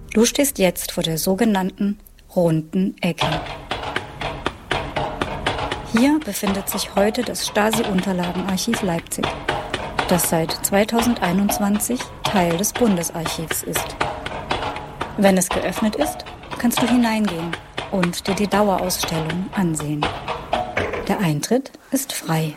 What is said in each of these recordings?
Du stehst jetzt vor der sogenannten runden Ecke. Hier befindet sich heute das Stasi-Unterlagenarchiv Leipzig, das seit 2021 Teil des Bundesarchivs ist. Wenn es geöffnet ist, kannst du hineingehen und dir die Dauerausstellung ansehen. Der Eintritt ist frei.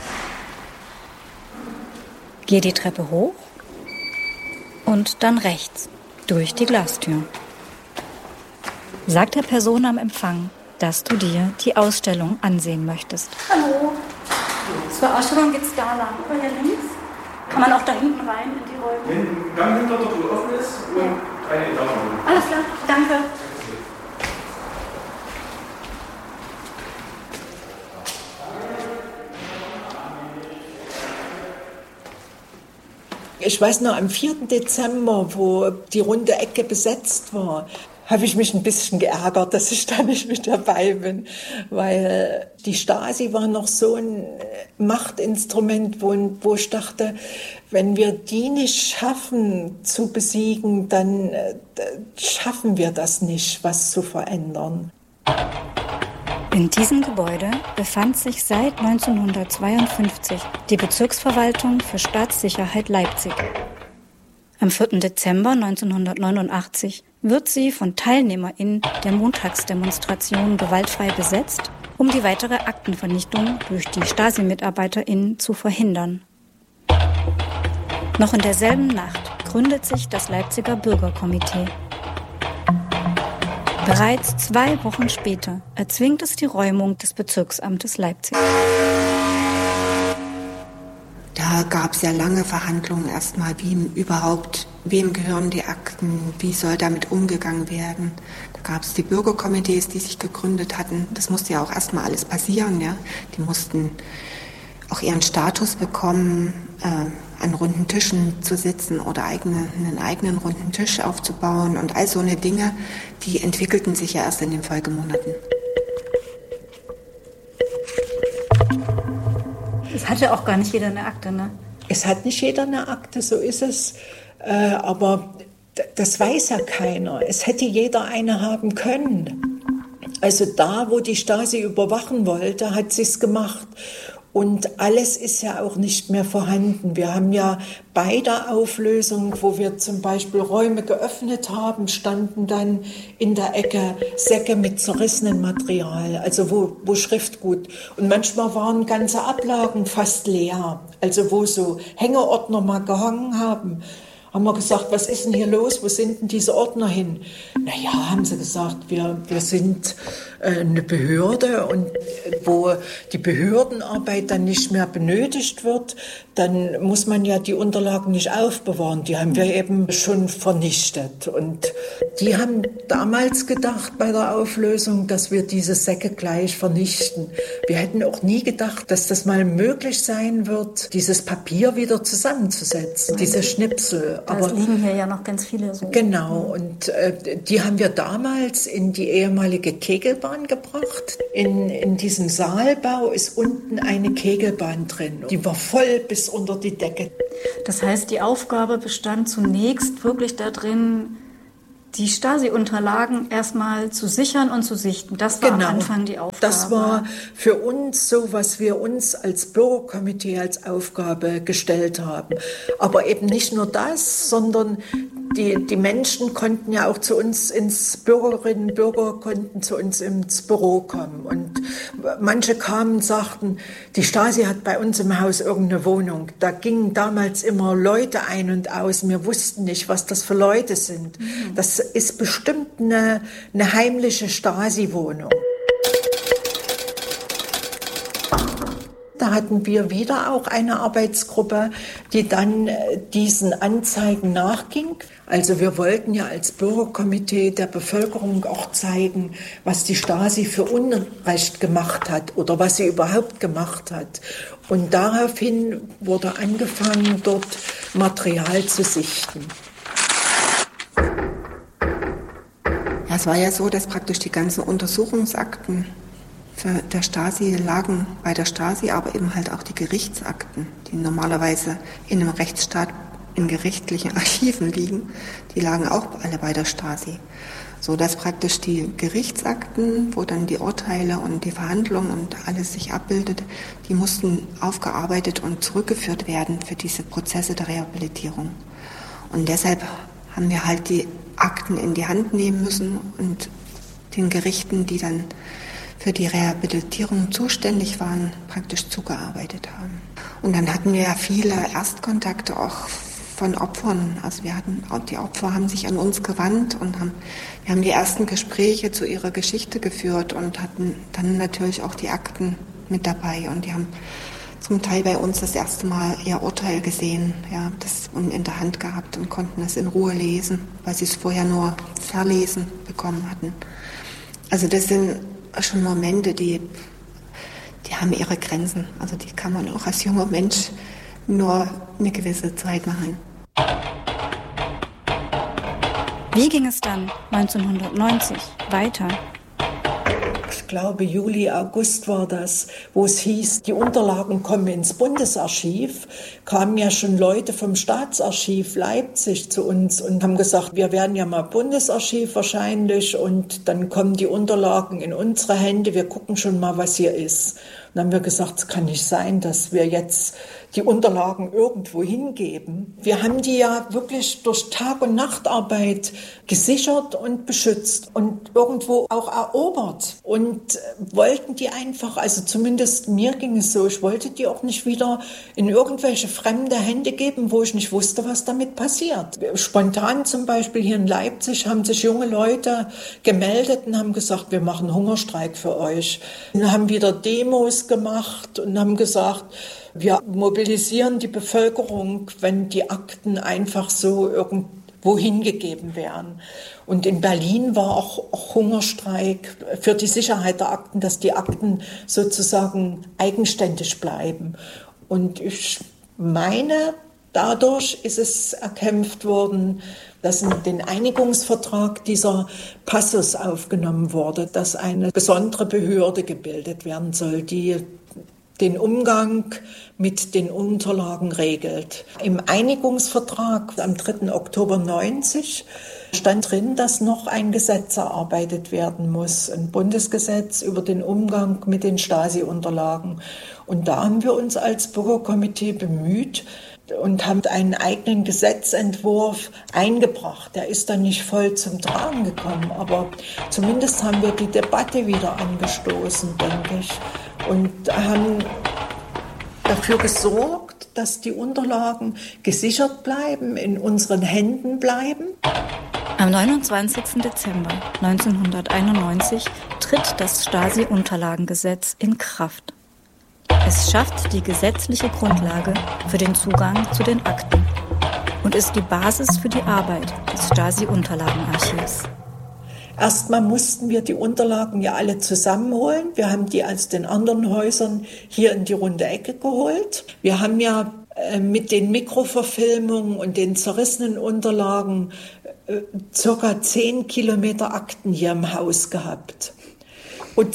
Geh die Treppe hoch und dann rechts durch die Glastür. Sag der Person am Empfang, dass du dir die Ausstellung ansehen möchtest. Hallo. Zur Ausstellung geht's da lang, oder hier links? Kann man auch da hinten rein in die Räume? Wenn ein Gang hinter der Tür offen ist und eine Etage. Alles klar, danke. Ich weiß noch, am 4. Dezember, wo die runde Ecke besetzt war, habe ich mich ein bisschen geärgert, dass ich da nicht mit dabei bin, weil die Stasi war noch so ein Machtinstrument, wo ich dachte, wenn wir die nicht schaffen zu besiegen, dann schaffen wir das nicht, was zu verändern. In diesem Gebäude befand sich seit 1952 die Bezirksverwaltung für Staatssicherheit Leipzig. Am 4. Dezember 1989 wird sie von TeilnehmerInnen der Montagsdemonstration gewaltfrei besetzt, um die weitere Aktenvernichtung durch die Stasi-MitarbeiterInnen zu verhindern. Noch in derselben Nacht gründet sich das Leipziger Bürgerkomitee. Bereits 2 Wochen später erzwingt es die Räumung des Bezirksamtes Leipzig. Da gab es ja lange Verhandlungen erstmal, wem gehören die Akten, wie soll damit umgegangen werden. Da gab es die Bürgerkomitees, die sich gegründet hatten. Das musste ja auch erstmal alles passieren. Ja? Die mussten auch ihren Status bekommen, an runden Tischen zu sitzen oder einen eigenen runden Tisch aufzubauen. Und all so eine Dinge, die entwickelten sich ja erst in den Folgemonaten. Es hatte auch gar nicht jeder eine Akte, ne? Es hat nicht jeder eine Akte, so ist es. Aber das weiß ja keiner. Es hätte jeder eine haben können. Also da, wo die Stasi überwachen wollte, hat sie es gemacht. Und alles ist ja auch nicht mehr vorhanden. Wir haben ja bei der Auflösung, wo wir zum Beispiel Räume geöffnet haben, standen dann in der Ecke Säcke mit zerrissenem Material, also wo Schriftgut. Und manchmal waren ganze Ablagen fast leer, also wo so Hängeordner mal gehangen haben. Haben wir gesagt, was ist denn hier los? Wo sind denn diese Ordner hin? Naja, haben sie gesagt, wir sind eine Behörde und wo die Behördenarbeit dann nicht mehr benötigt wird, dann muss man ja die Unterlagen nicht aufbewahren. Die haben wir eben schon vernichtet. Und die haben damals gedacht bei der Auflösung, dass wir diese Säcke gleich vernichten. Wir hätten auch nie gedacht, dass das mal möglich sein wird, dieses Papier wieder zusammenzusetzen, diese Schnipsel. Aber liegen hier ja noch ganz viele so. Genau, und die haben wir damals in die ehemalige Kegelbahn gebracht. In diesem Saalbau ist unten eine Kegelbahn drin. Die war voll bis unter die Decke. Das heißt, die Aufgabe bestand zunächst wirklich darin, die Stasi-Unterlagen erstmal zu sichern und zu sichten. Das war am Anfang die Aufgabe. Das war für uns so, was wir uns als Bürgerkomitee als Aufgabe gestellt haben. Aber eben nicht nur das, sondern die Menschen konnten ja auch zu uns Bürgerinnen und Bürger konnten zu uns ins Büro kommen. Und manche kamen und sagten, die Stasi hat bei uns im Haus irgendeine Wohnung. Da gingen damals immer Leute ein und aus. Wir wussten nicht, was das für Leute sind. Das ist bestimmt eine heimliche Stasi-Wohnung. Da hatten wir wieder auch eine Arbeitsgruppe, die dann diesen Anzeigen nachging. Also wir wollten ja als Bürgerkomitee der Bevölkerung auch zeigen, was die Stasi für Unrecht gemacht hat oder was sie überhaupt gemacht hat. Und daraufhin wurde angefangen, dort Material zu sichten. Ja, es war ja so, dass praktisch die ganzen Untersuchungsakten der Stasi lagen bei der Stasi, aber eben halt auch die Gerichtsakten, die normalerweise in einem Rechtsstaat in gerichtlichen Archiven liegen, die lagen auch alle bei der Stasi. So dass praktisch die Gerichtsakten, wo dann die Urteile und die Verhandlungen und alles sich abbildet, die mussten aufgearbeitet und zurückgeführt werden für diese Prozesse der Rehabilitierung. Und deshalb haben wir halt die Akten in die Hand nehmen müssen und den Gerichten, die dann für die Rehabilitierung zuständig waren, praktisch zugearbeitet haben. Und dann hatten wir ja viele Erstkontakte auch von Opfern. Also die Opfer haben sich an uns gewandt und wir haben die ersten Gespräche zu ihrer Geschichte geführt und hatten dann natürlich auch die Akten mit dabei. Und die haben zum Teil bei uns das erste Mal ihr Urteil gesehen, ja, das in der Hand gehabt und konnten es in Ruhe lesen, weil sie es vorher nur verlesen bekommen hatten. Also das sind schon Momente, die haben ihre Grenzen. Also die kann man auch als junger Mensch nur eine gewisse Zeit machen. Wie ging es dann 1990 weiter? Ich glaube, Juli, August war das, wo es hieß, die Unterlagen kommen ins Bundesarchiv, kamen ja schon Leute vom Staatsarchiv Leipzig zu uns und haben gesagt, wir werden ja mal Bundesarchiv wahrscheinlich und dann kommen die Unterlagen in unsere Hände, wir gucken schon mal, was hier ist. Und dann haben wir gesagt, es kann nicht sein, dass wir jetzt die Unterlagen irgendwo hingeben. Wir haben die ja wirklich durch Tag- und Nachtarbeit gesichert und beschützt und irgendwo auch erobert und wollten die einfach, also zumindest mir ging es so, ich wollte die auch nicht wieder in irgendwelche fremde Hände geben, wo ich nicht wusste, was damit passiert. Spontan zum Beispiel hier in Leipzig haben sich junge Leute gemeldet und haben gesagt, wir machen Hungerstreik für euch. Und haben wieder Demos gemacht und haben gesagt, wir mobilisieren die Bevölkerung, wenn die Akten einfach so irgendwo hingegeben werden. Und in Berlin war auch Hungerstreik für die Sicherheit der Akten, dass die Akten sozusagen eigenständig bleiben. Und ich meine, dadurch ist es erkämpft worden, dass in den Einigungsvertrag dieser Passus aufgenommen wurde, dass eine besondere Behörde gebildet werden soll, die den Umgang mit den Unterlagen regelt. Im Einigungsvertrag am 3. Oktober 1990 stand drin, dass noch ein Gesetz erarbeitet werden muss, ein Bundesgesetz über den Umgang mit den Stasi-Unterlagen. Und da haben wir uns als Bürgerkomitee bemüht und haben einen eigenen Gesetzentwurf eingebracht. Der ist dann nicht voll zum Tragen gekommen, aber zumindest haben wir die Debatte wieder angestoßen, denke ich. Und haben dafür gesorgt, dass die Unterlagen gesichert bleiben, in unseren Händen bleiben. Am 29. Dezember 1991 tritt das Stasi-Unterlagengesetz in Kraft. Es schafft die gesetzliche Grundlage für den Zugang zu den Akten und ist die Basis für die Arbeit des Stasi-Unterlagenarchivs. Erstmal mussten wir die Unterlagen ja alle zusammenholen. Wir haben die aus den anderen Häusern hier in die runde Ecke geholt. Wir haben ja mit den Mikroverfilmungen und den zerrissenen Unterlagen circa 10 Kilometer Akten hier im Haus gehabt. Und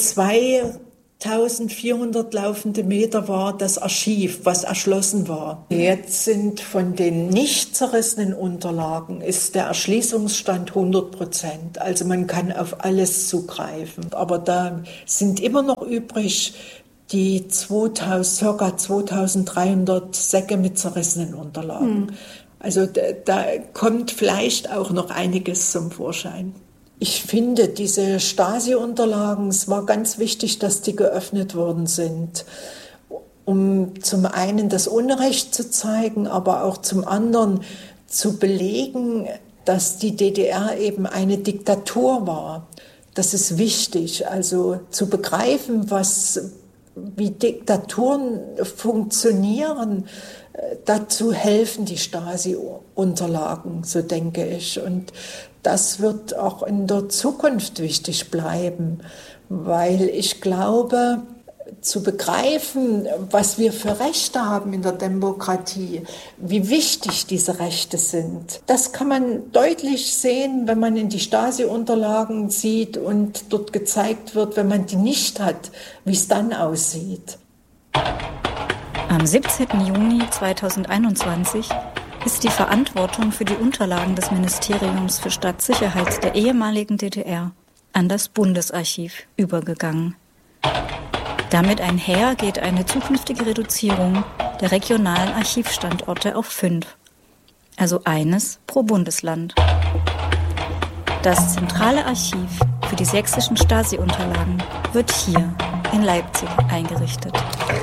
2400 laufende Meter war das Archiv, was erschlossen war. Jetzt sind von den nicht zerrissenen Unterlagen ist der Erschließungsstand 100%. Also man kann auf alles zugreifen. Aber da sind immer noch übrig die ca. 2300 Säcke mit zerrissenen Unterlagen. Also da kommt vielleicht auch noch einiges zum Vorschein. Ich finde, diese Stasi-Unterlagen, es war ganz wichtig, dass die geöffnet worden sind, um zum einen das Unrecht zu zeigen, aber auch zum anderen zu belegen, dass die DDR eben eine Diktatur war. Das ist wichtig, also zu begreifen, wie Diktaturen funktionieren. Dazu helfen die Stasi-Unterlagen, so denke ich. Und das wird auch in der Zukunft wichtig bleiben, weil ich glaube, zu begreifen, was wir für Rechte haben in der Demokratie, wie wichtig diese Rechte sind, das kann man deutlich sehen, wenn man in die Stasi-Unterlagen sieht und dort gezeigt wird, wenn man die nicht hat, wie es dann aussieht. Am 17. Juni 2021 ist die Verantwortung für die Unterlagen des Ministeriums für Staatssicherheit der ehemaligen DDR an das Bundesarchiv übergegangen. Damit einher geht eine zukünftige Reduzierung der regionalen Archivstandorte auf 5, also eines pro Bundesland. Das zentrale Archiv für die sächsischen Stasi-Unterlagen wird hier in Leipzig eingerichtet.